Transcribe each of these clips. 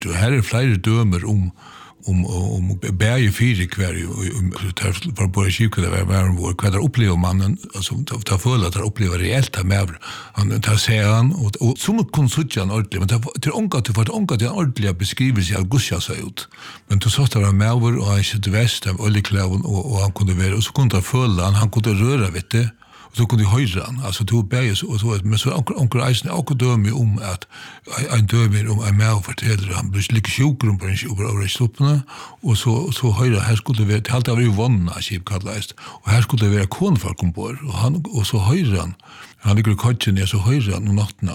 och här flera dömer om bäge fyra kvar för både kyrkan där var vår kvar upplever mannen alltså ta för att uppleva reellt här med han tar sig han och som konsultan ordentligt men till onka till för onka den ordentliga beskrivelse av Gusja så ut men du såg det var med och han sitter väst av oljeklaven och han kunde vara och så kunde han kunde röra vet du och så kunde höra han alltså tog bäge och så men så onkel Eisen också dömer om att en dömer om en med fortäller han blir lika sjuk på en stoppna och så höra här skulle det vara allt av ju vonna skip kallast och här skulle det vara konfolk ombord och han och så höra han ligger i kotchen ner så höra han natten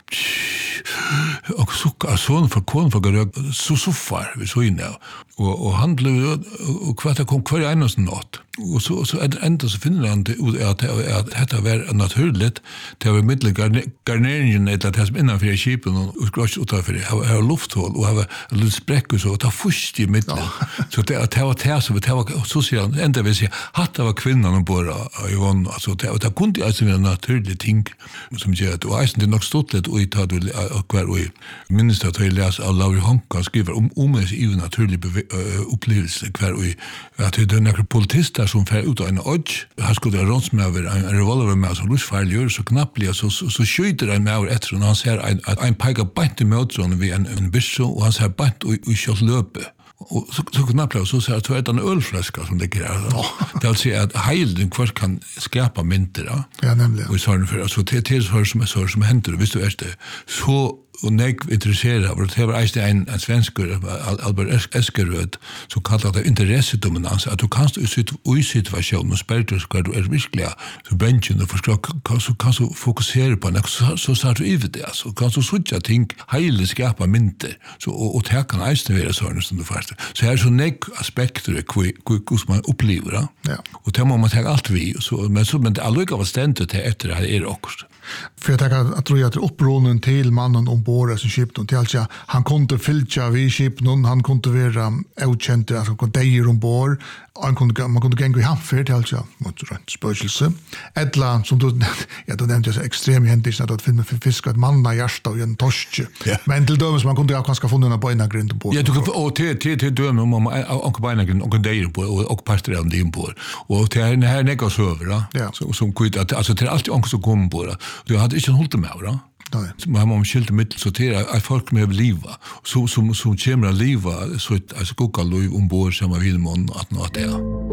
och så för konfolk så far vi så inne och han blev och kvarta kom kvar en natt och så ändå så finner han det att detta var naturligt det var middelgarneringen eller det som innanför skipen och skrasch utanför det har lufthål och har en liten spräck och så och ta först i mitten så det var det som det var socialt ända vill säga att det var kvinnan ombord i vann alltså det kunde alltså vara naturligt ting som gör att och det nog stått lite och ta det kvar och minst att jag läs av Lauri Honka skriver om det i naturlig upplevelse kvar och att det är några politister som fer ut av en odds här skulle det runt med en revolver med så lusfarlig så knappligt så skjuter han med efter och han ser en pika bant i motorn vid en bisch och han ser bant och skott löpe och så knappligt så ser att det är en ölflaska som det gör det vill säga att heilen kvar kan skapa mynter ja nämligen och så för alltså till som händer visst du är det så och när intresserad av det var en svensk Albert Eskerud som kallar det intressedominans att du kan i situationen och spärr ska du är virkliga så bänken och förstå kan så fokusera på det så så du över det så kan så sådja ting hela skapa mynter så och här kan vara sån som du förstår så här så nek aspekter hur man upplever ja och det måste man ta allt vi så men det aldrig var ständigt efter det här är också för jag tänker att tror jag att upprånen till mannen ombord som skeppet till alltså han kunde fylla vid skeppet han kunde vara outkänd alltså kunde dejer ombord man kunde gänga i hamnfärd till alltså mot rätt spörselse ettla som du nämnde så extrem händelse att finna fiskar manna hjärta och en torsk men till dömes man kunde ganska få några beina grind ombord ja du kan och till dömes om man och beina grind och dejer på och pastor av det ombord och till här negas över så som kvitt att alltså till allt också så kom på du hade inte hållit med va nej man har skilt mitt sortera att folk med liva så som kommer liva så att alltså koka liv ombord som man vill man att något är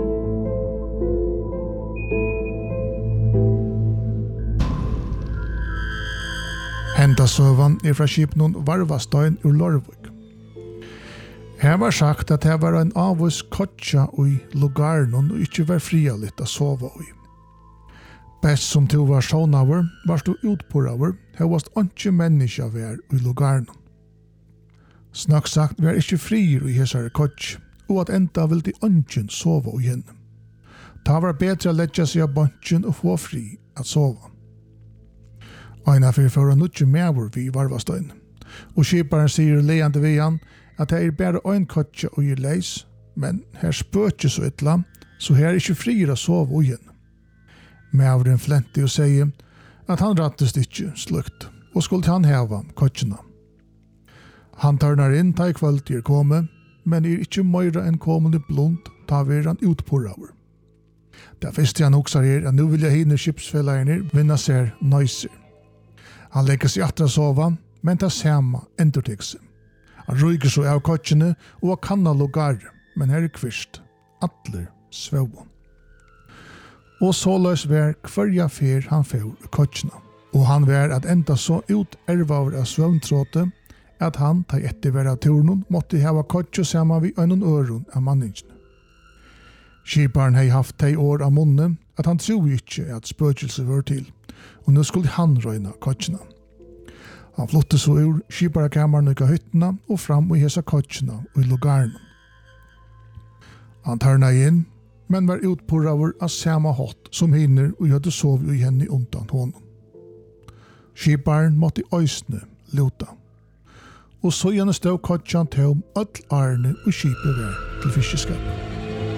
Henta sövan är från skipnon Varvastein ur Lorvik. Här var sagt att det var en avus kotcha i Lugarnon och inte var frialigt att sova i. Bäst som till var sånaver, var du utpåraver, här var inte människa var i Lugarnon. Snakk sagt var inte frier i hesare kotch, och att enda vill de ønsken sova i henne. Det var bedre att lägga sig av bunchen och få fri att sova. Eina fyrir for å nutje mever vi Varvastein. Og skiparen sier leiande vi han at det er bare ein kotje og gir leis, men her spøkje så ytla, så her er ikke frier å sove i henne. Meveren flente og sier at han rattest ikke slukt, og skulle han heva kotjena. Han tarnar inn ta i kvöld til komme, men er ikke møyra enn kommende blond, ta ver han utpåraver. Det visste han også her, at nu vil jeg hinne skipsfellene vinna ser nøyser. Han lägger sig att sova, men tar samma entortexen. Han ryker så av kotjene och kanna lugar, men här är kvist. Atler svån. Och så lös var kvarja fer han får kotjene. Och han var att ända så ut ervar av svåntråte att han tar ettervär av turnon måtte hava kotje samma vid en öron av manningen. Skiparen har haft 3 år av munnen att han tror inte att spökelse var till. Og nu skulle han røyna kotjena. Han flotte så ur skiparakammaren i hyttena og fram i hesa kotjena og i lugarnen. Han tarna inn, men var utpåraver av samma hot som hinner og hadde sov i henne undan honom. Skiparen måtte i øysne luta. Og så gjerne stod kotjan til om öll arne og skipet var til fiskeskap.